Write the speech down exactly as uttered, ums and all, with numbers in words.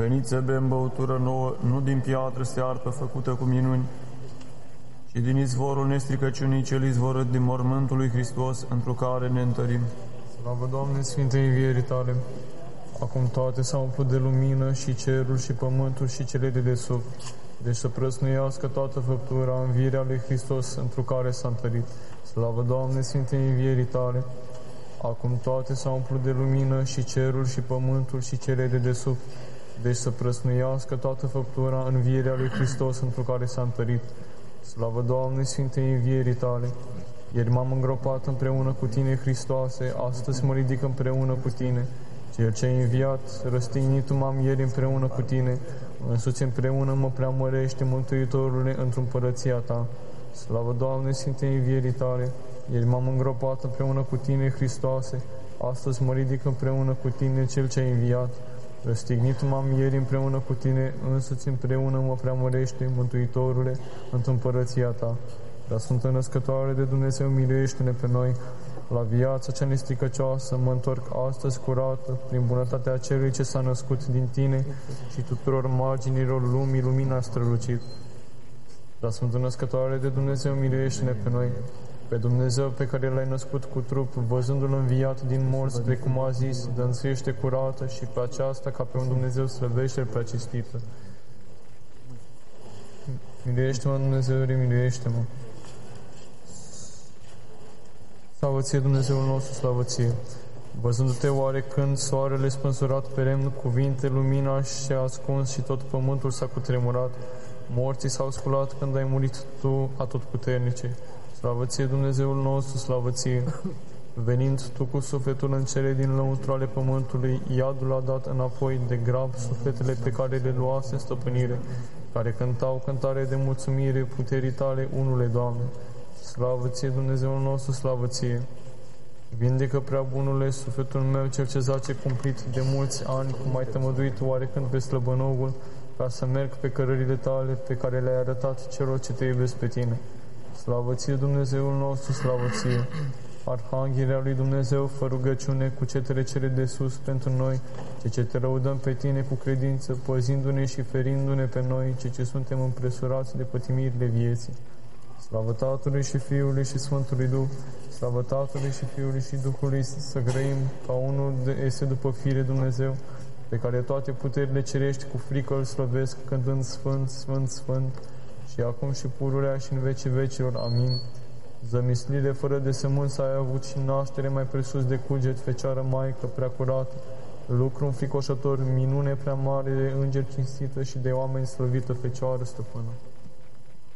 Veniți să bem băutură nouă, nu din piatră stearpă făcută cu minuni, ci din izvorul nestricăciunii cel izvorât din mormântul lui Hristos, întru care ne întărim. Slavă, Doamne, Sfinte învierii Tale! Acum toate s-au umplut de lumină, și cerul, și pământul, și cele de desubt. Deci să prăsnuiască toată făptura învierea lui Hristos, întru care s-a întărit. Slavă, Doamne, Sfinte învierii Tale! Acum toate s-au umplut de lumină, și cerul, și pământul, și cele de desubt. Deci să prăsnuiască toată făptura învierea lui Hristos, întru care s-a întărit. Slavă, Doamne, Sfinte învierii Tale! Ieri m-am îngropat împreună cu Tine, Hristoase, astăzi mă ridic împreună cu Tine. Cel ce ai înviat, răstignit m-am ieri împreună cu Tine, însuți împreună mă preamărește, Mântuitorule, într-o împărăția Ta. Slavă, Doamne, Sfinte învierii Tale! Ieri m-am îngropat împreună cu Tine, Hristoase, astăzi mă ridic împreună cu Tine, Cel ce ai înviat. Răstignit m-am ieri împreună cu Tine, însuți împreună mă preamărește, Mântuitorule, într-o împărăția Ta. Prea Sfântă Născătoare de Dumnezeu, miluiește-ne pe noi. La viața cea nestricăcioasă mă întorc astăzi curată, prin bunătatea Celui ce s-a născut din Tine și tuturor marginilor lumii lumina a strălucit. La Sfântă Născătoare de Dumnezeu, miluiește-ne pe noi. Pe Dumnezeu pe care L-ai născut cu trup, văzându-L înviat din morți, precum a zis, dă-nțuiește curată, și pe aceasta ca pe un Dumnezeu slăvește-L prea cinstită. Miluiește-mă, Dumnezeule, miluiește-mă! Slavă Ție, Dumnezeul nostru, slavă Ție! Văzându-te oarecând soarele spânzurat pe lemn, cuvinte, lumina și-a ascuns și tot pământul s-a cutremurat, morții s-au sculat când ai murit Tu, atotputernice. Slavă Ție, Dumnezeul nostru, slavă Ție! Venind Tu cu sufletul în cele din lăuntru ale pământului, iadul a dat înapoi de grab sufletele pe care le luase în stăpânire, care cântau cântare de mulțumire puterii Tale, unule, Doamne. Slavă Ție, Dumnezeul nostru, slavă Ție! Vindecă, prea bunule, sufletul meu cel ce zace cumplit de mulți ani, cum ai tămăduit oarecând pe slăbănogul, ca să merg pe cărările Tale, pe care le-ai arătat celor ce Te iubesc pe Tine. Slavă Ție, Dumnezeul nostru, slavă Ție! Arhanghelea lui Dumnezeu, fă rugăciune cu cetele cele de sus pentru noi, ce ce Te lăudăm pe Tine cu credință, păzindu-ne și ferindu-ne pe noi, ce ce suntem împresurați de pătimirile vieții. Slavă Tatălui și Fiului și Sfântului Duh, slavă Tatălui și Fiului și Duhului, să grăim ca unul de este după fire Dumnezeu, pe care toate puterile cerești cu frică îl slăvesc, cântând Sfânt, Sfânt, Sfânt, și acum și pururea și în vecii vecilor. Amin. Zămislire fără de sămânță ai avut și naștere mai presus de cuget, Fecioară Maică prea curată, lucru înfricoșător, minune prea mare de îngeri cinstită și de oameni slăvită, Fecioară Stăpână.